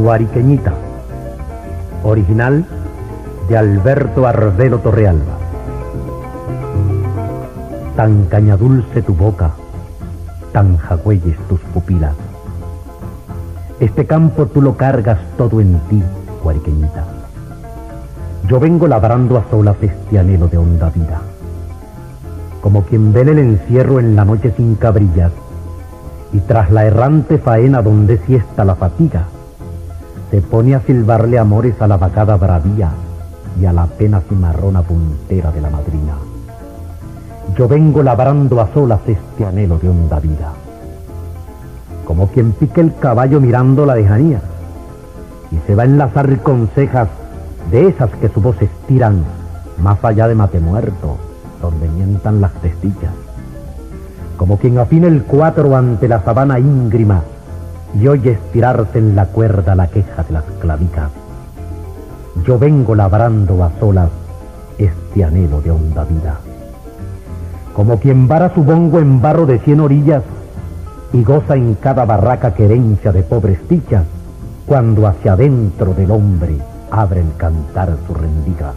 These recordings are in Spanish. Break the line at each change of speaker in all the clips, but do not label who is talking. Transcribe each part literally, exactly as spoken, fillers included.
Guariqueñita, original de Alberto Arbelo Torrealba. Tan cañadulce tu boca, tan jagüeyes tus pupilas. Este campo tú lo cargas todo en ti, Guariqueñita. Yo vengo labrando a solas este anhelo de honda vida, como quien vela el encierro en la noche sin cabrillas, y tras la errante faena donde siesta la fatiga, se pone a silbarle amores a la vacada bravía y a la pena cimarrona puntera de la madrina. Yo vengo labrando a solas este anhelo de honda vida, como quien pica el caballo mirando la lejanía, y se va a enlazar con cejas de esas que su voz estiran más allá de Matemuerto, donde mientan las testillas, como quien afina el cuatro ante la sabana íngrima y oye estirarse en la cuerda la queja de las clavijas. Yo vengo labrando a solas este anhelo de honda vida, como quien vara su bongo en barro de cien orillas y goza en cada barraca querencia de pobres dichas, cuando hacia adentro del hombre abre el cantar su rendija.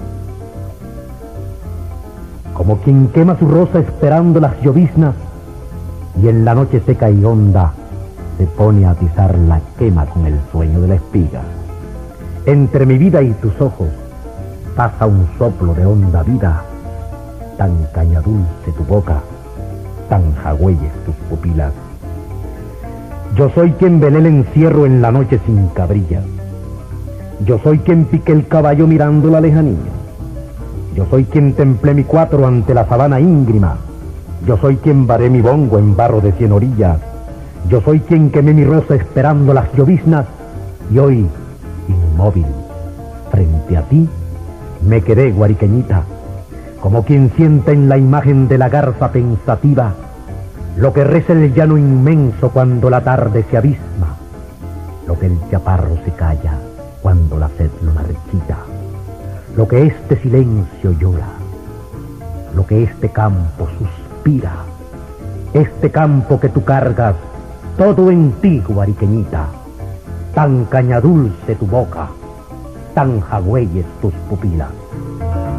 Como quien quema su rosa esperando las lloviznas y en la noche seca y honda se pone a atizar la quema con el sueño de la espiga. Entre mi vida y tus ojos pasa un soplo de honda vida, tan cañadulce tu boca, tan jagüeyes tus pupilas. Yo soy quien velé el encierro en la noche sin cabrillas. Yo soy quien piqué el caballo mirando la lejanía. Yo soy quien templé mi cuatro ante la sabana íngrima. Yo soy quien varé mi bongo en barro de cien orillas. Yo soy quien quemé mi rosa esperando las lloviznas. Y hoy, inmóvil, frente a ti, me quedé, Guariqueñita, como quien sienta en la imagen de la garza pensativa lo que reza el llano inmenso cuando la tarde se abisma, lo que el chaparro se calla cuando la sed lo marchita, lo que este silencio llora, lo que este campo suspira, este campo que tú cargas todo en ti, Guariqueñita, tan cañadulce tu boca, tan jagüeyes tus pupilas.